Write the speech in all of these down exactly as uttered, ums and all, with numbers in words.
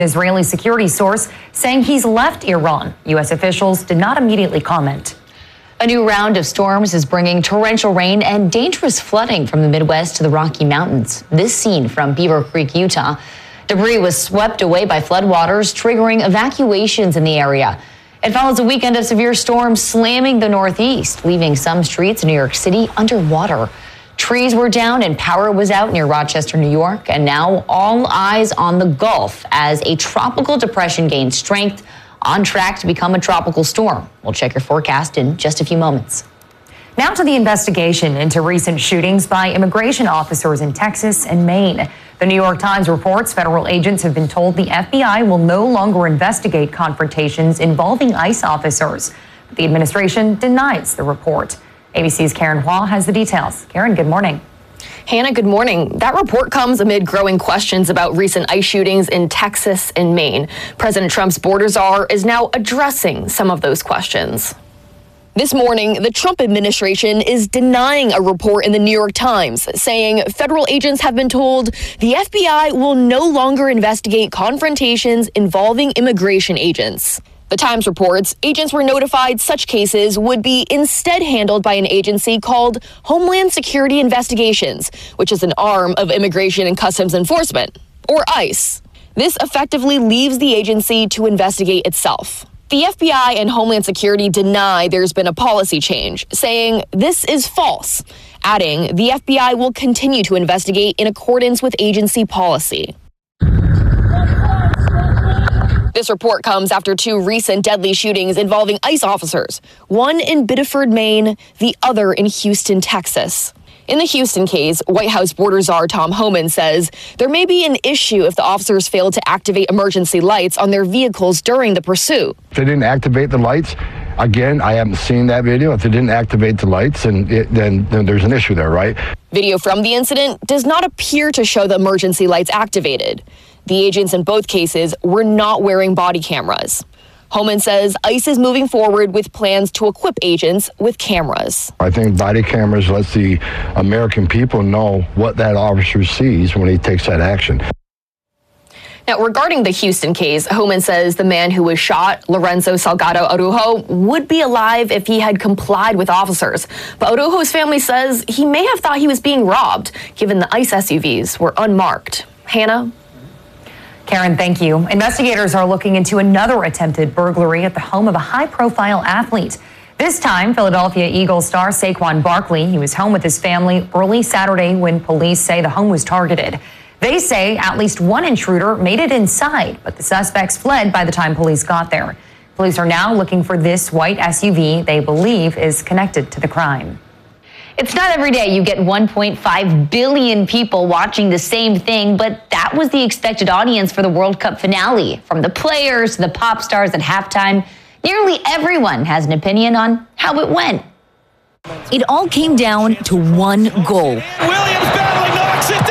Israeli security source saying he's left Iran. U S officials did not immediately comment. A new round of storms is bringing torrential rain and dangerous flooding from the Midwest to the Rocky Mountains. This scene from Beaver Creek, Utah. Debris was swept away by floodwaters, triggering evacuations in the area. It follows a weekend of severe storms slamming the Northeast, leaving some streets in New York City underwater. Trees were down and power was out near Rochester, New York, and now all eyes on the Gulf as a tropical depression gains strength, on track to become a tropical storm. We'll check your forecast in just a few moments. Now to the investigation into recent shootings by immigration officers in Texas and Maine. The New York Times reports federal agents have been told the F B I will no longer investigate confrontations involving ICE officers. But the administration denies the report. A B C's Karen Hua has the details. Karen, good morning. Hannah, good morning. That report comes amid growing questions about recent ICE shootings in Texas and Maine. President Trump's border czar is now addressing some of those questions. This morning, the Trump administration is denying a report in the New York Times, saying federal agents have been told the F B I will no longer investigate confrontations involving immigration agents. The Times reports agents were notified such cases would be instead handled by an agency called Homeland Security Investigations, which is an arm of Immigration and Customs Enforcement, or ICE. This effectively leaves the agency to investigate itself. The F B I and Homeland Security deny there's been a policy change, saying this is false, adding the F B I will continue to investigate in accordance with agency policy. This report comes after two recent deadly shootings involving ICE officers, one in Biddeford, Maine, the other in Houston, Texas. In the Houston case, White House border czar Tom Homan says there may be an issue if the officers failed to activate emergency lights on their vehicles during the pursuit. If they didn't activate the lights, again, I haven't seen that video. If they didn't activate the lights, and it, then, then there's an issue there, right? Video from the incident does not appear to show the emergency lights activated. The agents in both cases were not wearing body cameras. Homan says ICE is moving forward with plans to equip agents with cameras. I think body cameras lets the American people know what that officer sees when he takes that action. Now, regarding the Houston case, Homan says the man who was shot, Lorenzo Salgado Araujo, would be alive if he had complied with officers. But Araujo's family says he may have thought he was being robbed, given the ICE S U Vs were unmarked. Hannah? Karen, thank you. Investigators are looking into another attempted burglary at the home of a high-profile athlete. This time, Philadelphia Eagles star Saquon Barkley. He was home with his family early Saturday when police say the home was targeted. They say at least one intruder made it inside, but the suspects fled by the time police got there. Police are now looking for this white S U V they believe is connected to the crime. It's not every day you get one point five billion people watching the same thing, but that was the expected audience for the World Cup finale. From the players to the pop stars at halftime, nearly everyone has an opinion on how it went. It all came down to one goal. Williams battling, knocks it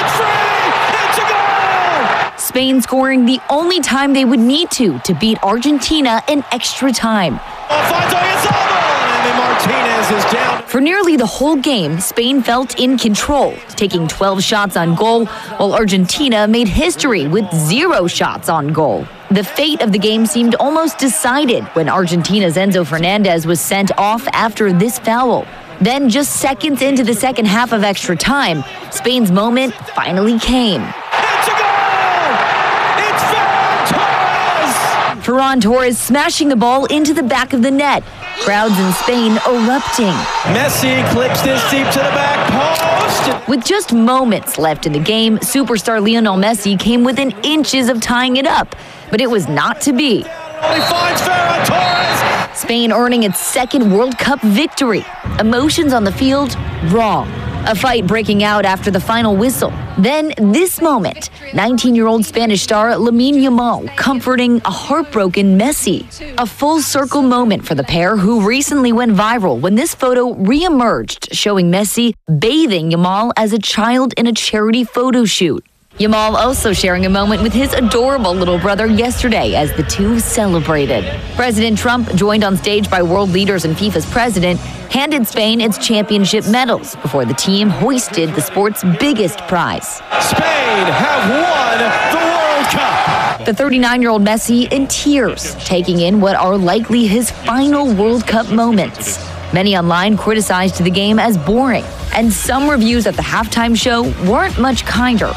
down. It's a goal! Spain scoring the only time they would need to to beat Argentina in extra time. Alfonso Gonzalo, and then Martinez is down. For nearly the whole game, Spain felt in control, taking twelve shots on goal, while Argentina made history with zero shots on goal. The fate of the game seemed almost decided when Argentina's Enzo Fernandez was sent off after this foul. Then, just seconds into the second half of extra time, Spain's moment finally came. It's a goal! It's Ferran Torres! Ferran Torres smashing the ball into the back of the net. Crowds in Spain erupting. Messi clips this deep to the back post. With just moments left in the game, superstar Lionel Messi came within inches of tying it up, but it was not to be. He finds Ferran Torres. Spain earning its second World Cup victory. Emotions on the field, raw. A fight breaking out after the final whistle. Then this moment, nineteen-year-old Spanish star Lamine Yamal comforting a heartbroken Messi. A full circle moment for the pair who recently went viral when this photo re-emerged showing Messi bathing Yamal as a child in a charity photo shoot. Yamal also sharing a moment with his adorable little brother yesterday as the two celebrated. President Trump, joined on stage by world leaders and FIFA's president, handed Spain its championship medals before the team hoisted the sport's biggest prize. Spain have won the World Cup. The thirty-nine-year-old Messi in tears, taking in what are likely his final World Cup moments. Many online criticized the game as boring, and some reviews at the halftime show weren't much kinder.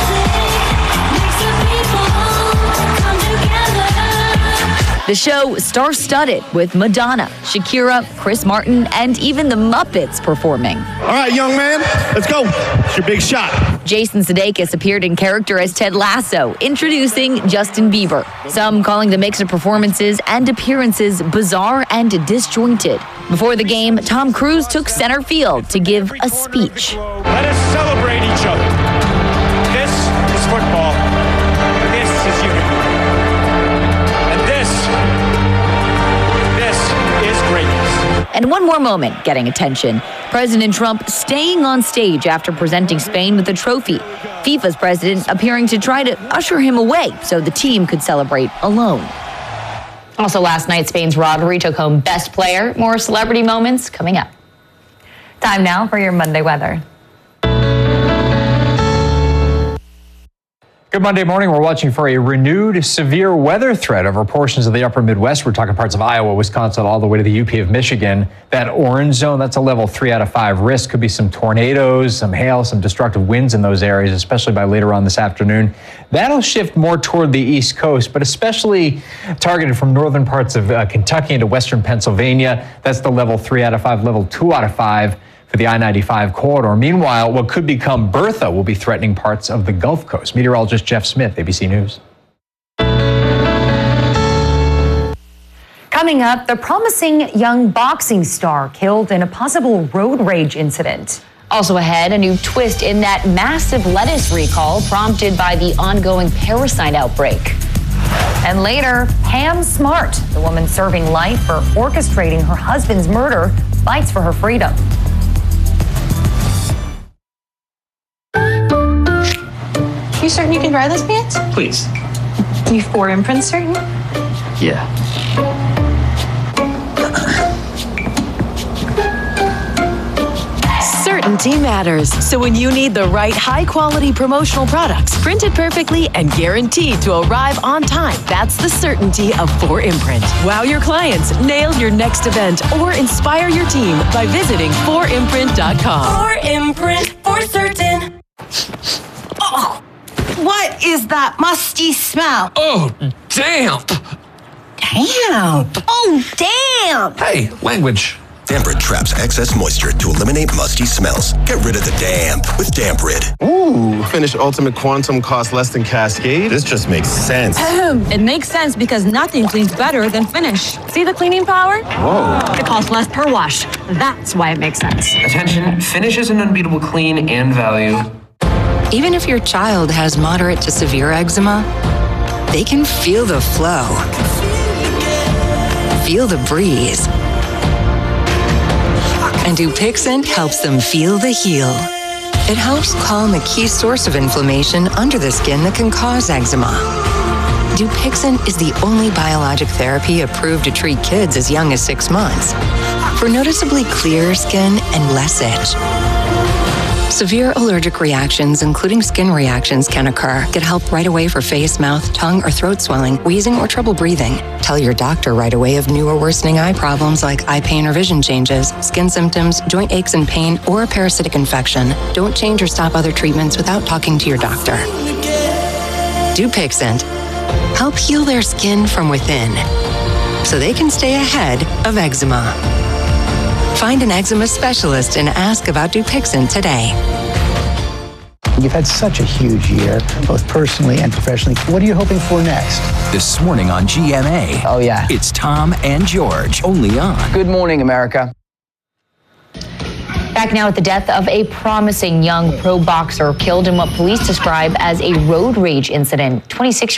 The show star-studded with Madonna, Shakira, Chris Martin, and even the Muppets performing. All right, young man, let's go. It's your big shot. Jason Sudeikis appeared in character as Ted Lasso, introducing Justin Bieber. Some calling the mix of performances and appearances bizarre and disjointed. Before the game, Tom Cruise took center field to give a speech. Let us celebrate each other. This is football. This is unity. And this, this is greatness. And one more moment getting attention. President Trump staying on stage after presenting Spain with a trophy. FIFA's president appearing to try to usher him away so the team could celebrate alone. Also last night, Spain's Rodri took home Best Player. More celebrity moments coming up. Time now for your Monday weather. Good Monday morning. We're watching for a renewed severe weather threat over portions of the upper Midwest. We're talking parts of Iowa, Wisconsin, all the way to the U P of Michigan. That orange zone, that's a level three out of five risk. Could be some tornadoes, some hail, some destructive winds in those areas, especially by later on this afternoon. That'll shift more toward the East Coast, but especially targeted from northern parts of uh, Kentucky into western Pennsylvania. That's the level three out of five, level two out of five. For the I ninety-five corridor. Meanwhile, what could become Bertha will be threatening parts of the Gulf Coast. Meteorologist Jeff Smith, A B C News. Coming up, the promising young boxing star killed in a possible road rage incident. Also ahead, a new twist in that massive lettuce recall prompted by the ongoing parasite outbreak. And later, Pam Smart, the woman serving life for orchestrating her husband's murder, fights for her freedom. You certain you can dry those pants? Please. You four imprints certain? Yeah. Certainty matters. So when you need the right high-quality promotional products, printed perfectly and guaranteed to arrive on time, that's the certainty of four imprint. Wow your clients, nail your next event, or inspire your team by visiting four imprint dot com. four imprint for certain. Oh, what is that musty smell? Oh, damp. Damn. Oh, damn. Hey, language. Damprid traps excess moisture to eliminate musty smells. Get rid of the damp with Damprid. Ooh, Finish Ultimate Quantum costs less than Cascade? This just makes sense. It makes sense because nothing cleans better than Finish. See the cleaning power? Whoa. It costs less per wash. That's why it makes sense. Attention, Finish is an unbeatable clean and value. Even if your child has moderate to severe eczema, they can feel the flow, feel the breeze. And Dupixent helps them feel the heal. It helps calm a key source of inflammation under the skin that can cause eczema. Dupixent is the only biologic therapy approved to treat kids as young as six months for noticeably clearer skin and less itch. Severe allergic reactions, including skin reactions, can occur. Get help right away for face, mouth, tongue, or throat swelling, wheezing, or trouble breathing. Tell your doctor right away of new or worsening eye problems like eye pain or vision changes, skin symptoms, joint aches and pain, or a parasitic infection. Don't change or stop other treatments without talking to your doctor. Dupixent. Help heal their skin from within so they can stay ahead of eczema. Find an eczema specialist and ask about Dupixent today. You've had such a huge year, both personally and professionally. What are you hoping for next? This morning on G M A. Oh, yeah. It's Tom and George, only on Good Morning America. Back now at the death of a promising young pro boxer killed in what police describe as a road rage incident. twenty-six